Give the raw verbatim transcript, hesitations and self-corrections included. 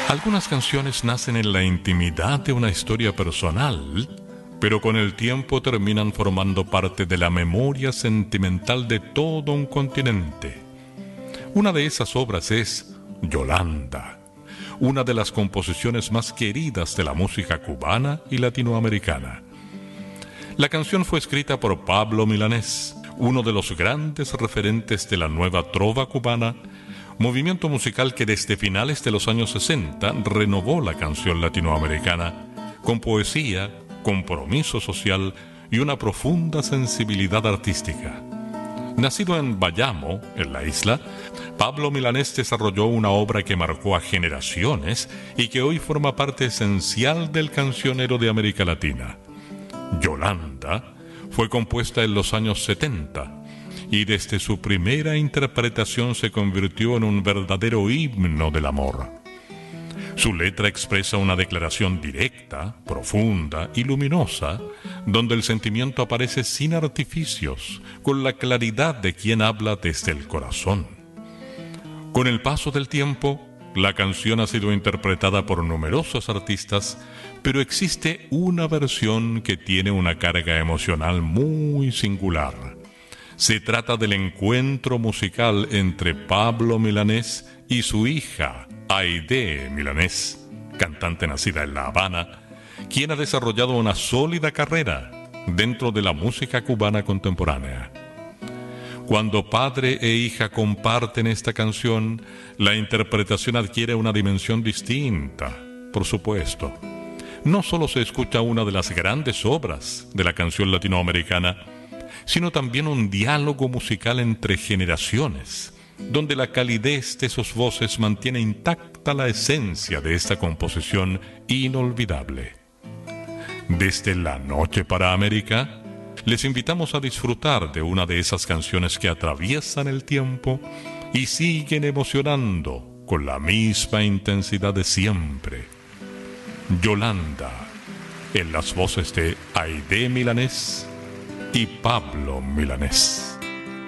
Algunas canciones nacen en la intimidad de una historia personal, pero con el tiempo terminan formando parte de la memoria sentimental de todo un continente. Una de esas obras es Yolanda, una de las composiciones más queridas de la música cubana y latinoamericana. La canción fue escrita por Pablo Milanés, uno de los grandes referentes de la nueva trova cubana, movimiento musical que desde finales de los años sesenta renovó la canción latinoamericana con poesía, compromiso social y una profunda sensibilidad artística. Nacido en Bayamo, en la isla, Pablo Milanés desarrolló una obra que marcó a generaciones y que hoy forma parte esencial del cancionero de América Latina. Yolanda fue compuesta en los años setenta y desde su primera interpretación se convirtió en un verdadero himno del amor. Su letra expresa una declaración directa, profunda y luminosa, donde el sentimiento aparece sin artificios, con la claridad de quien habla desde el corazón. Con el paso del tiempo, la canción ha sido interpretada por numerosos artistas, pero existe una versión que tiene una carga emocional muy singular. Se trata del encuentro musical entre Pablo Milanés y su hija, Aide Milanés, cantante nacida en La Habana, quien ha desarrollado una sólida carrera dentro de la música cubana contemporánea. Cuando padre e hija comparten esta canción, la interpretación adquiere una dimensión distinta, por supuesto. No solo se escucha una de las grandes obras de la canción latinoamericana, sino también un diálogo musical entre generaciones, donde la calidez de sus voces mantiene intacta la esencia de esta composición inolvidable. Desde La Noche para América, les invitamos a disfrutar de una de esas canciones que atraviesan el tiempo y siguen emocionando con la misma intensidad de siempre. Yolanda, en las voces de Aide Milanés y Pablo Milanés.